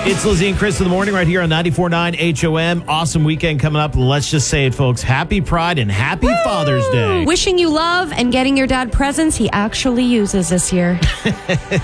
It's Lizzie and Chris in the morning right here on 94.9 HOM. Awesome weekend coming up. Let's just say it, folks. Happy Pride and happy Father's Day. Wishing you love and getting your dad presents he actually uses this year.